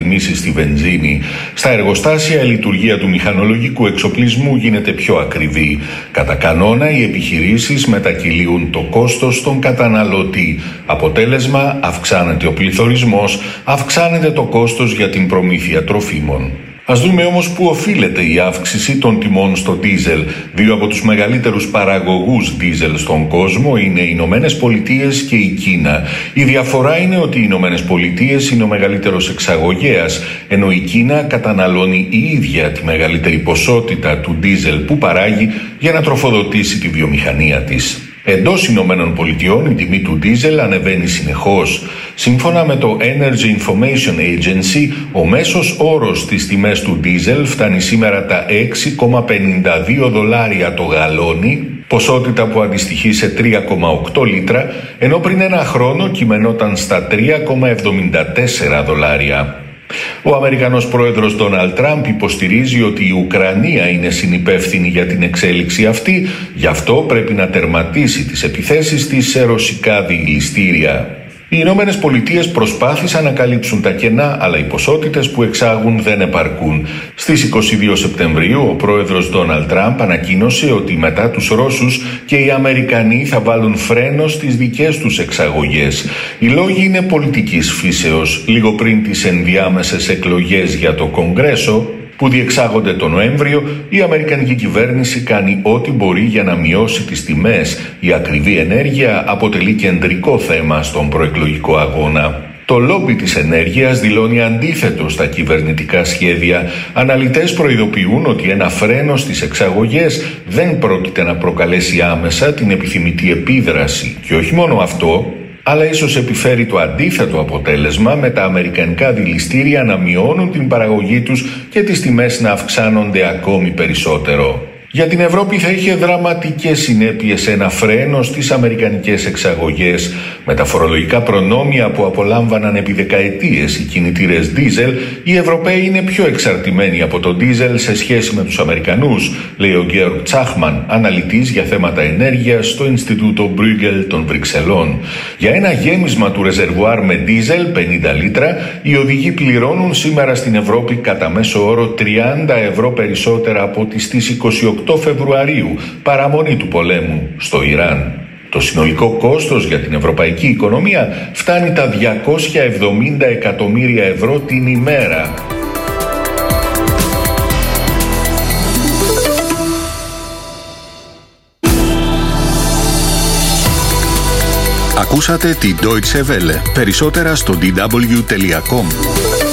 ρυθμίσεις στη βενζίνη. Στα εργοστάσια η λειτουργία του μηχανολογικού εξοπλισμού γίνεται πιο ακριβή. Κατά κανόνα οι επιχειρήσεις μετακυλίουν το κόστος στον καταναλωτή. Αποτέλεσμα, αυξάνεται ο πληθωρισμός, αυξάνεται το κόστος για την προμήθεια τροφίμων. Ας δούμε όμως πού οφείλεται η αύξηση των τιμών στο ντίζελ. Δύο από τους μεγαλύτερους παραγωγούς ντίζελ στον κόσμο είναι οι Ηνωμένες Πολιτείες και η Κίνα. Η διαφορά είναι ότι οι Ηνωμένες Πολιτείες είναι ο μεγαλύτερος εξαγωγέας, ενώ η Κίνα καταναλώνει η ίδια τη μεγαλύτερη ποσότητα του ντίζελ που παράγει για να τροφοδοτήσει τη βιομηχανία της. Εντός Ηνωμένων Πολιτειών η τιμή του ντίζελ ανεβαίνει συνεχώς. Σύμφωνα με το Energy Information Agency, ο μέσος όρος στις τιμές του ντίζελ φτάνει σήμερα τα $6,52 το γαλόνι, ποσότητα που αντιστοιχεί σε 3,8 λίτρα, ενώ πριν ένα χρόνο κειμενόταν στα $3,74. Ο Αμερικανός πρόεδρος Ντόναλντ Τραμπ υποστηρίζει ότι η Ουκρανία είναι συνυπεύθυνη για την εξέλιξη αυτή, γι' αυτό πρέπει να τερματίσει τις επιθέσεις της σε ρωσικά διηληστήρια. Οι Ηνωμένες Πολιτείες προσπάθησαν να καλύψουν τα κενά, αλλά οι ποσότητες που εξάγουν δεν επαρκούν. Στις 22 Σεπτεμβρίου, ο πρόεδρος Ντόναλντ Τραμπ ανακοίνωσε ότι μετά τους Ρώσους και οι Αμερικανοί θα βάλουν φρένο στις δικές τους εξαγωγές. Οι λόγοι είναι πολιτικής φύσεως. Λίγο πριν τις ενδιάμεσες εκλογές για το Κογκρέσο, που διεξάγονται τον Νοέμβριο, η Αμερικανική κυβέρνηση κάνει ό,τι μπορεί για να μειώσει τις τιμές. Η ακριβή ενέργεια αποτελεί κεντρικό θέμα στον προεκλογικό αγώνα. Το λόμπι της ενέργειας δηλώνει αντίθετο στα κυβερνητικά σχέδια. Αναλυτές προειδοποιούν ότι ένα φρένο στις εξαγωγές δεν πρόκειται να προκαλέσει άμεσα την επιθυμητή επίδραση. Και όχι μόνο αυτό, αλλά ίσως επιφέρει το αντίθετο αποτέλεσμα, με τα αμερικανικά δηληστήρια να μειώνουν την παραγωγή τους και τις τιμές να αυξάνονται ακόμη περισσότερο. Για την Ευρώπη θα είχε δραματικές συνέπειες ένα φρένο στις αμερικανικές εξαγωγές. Με τα φορολογικά προνόμια που απολάμβαναν επί δεκαετίες οι κινητήρες ντίζελ, οι Ευρωπαίοι είναι πιο εξαρτημένοι από το ντίζελ σε σχέση με τους Αμερικανούς, λέει ο Γκέοργκ Τσάχμαν, αναλυτής για θέματα ενέργειας στο Ινστιτούτο Μπρούγκελ των Βρυξελών. Για ένα γέμισμα του ρεζερβουάρ με ντίζελ 50 λίτρα, οι οδηγοί πληρώνουν σήμερα στην Ευρώπη κατά μέσο όρο 30 ευρώ περισσότερα από τις στις 28 Φεβρουαρίου, παραμονή του πολέμου στο Ιράν. Το συνολικό κόστος για την ευρωπαϊκή οικονομία φτάνει τα 270 εκατομμύρια ευρώ την ημέρα. Ακούσατε τη Deutsche Welle. Περισσότερα στο dw.com.